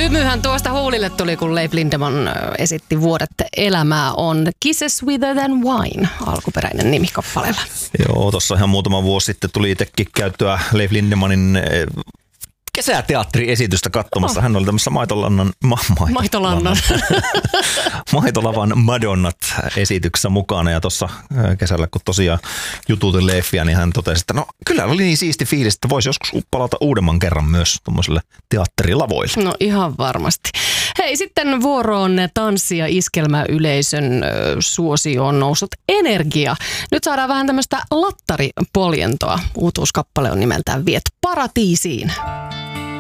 Hymyhän tuosta huulille tuli, kun Leif Lindemann esitti Vuodet elämää on Kisses Sweeter Than Wine, alkuperäinen nimi kappaleella. Joo, tuossa ihan muutama vuosi sitten tuli itsekin käyttöä Leif Lindemannin kesäteatteriesitystä katsomassa. Hän oli tämmöisessä Maitolavan Madonnat-esityksessä mukana. Ja tuossa kesällä, kun tosiaan jututin Leiffiä, niin hän totesi, että no kyllä oli niin siisti fiilis, että voisi joskus palata uudemman kerran myös tuommoiselle teatterilavoille. No ihan varmasti. Hei, sitten vuoroon tanssi- ja iskelmäyleisön suosioon noussut Energia. Nyt saadaan vähän tämmöistä lattaripoljentoa. Uutuuskappale on nimeltään Viet paratiisiin.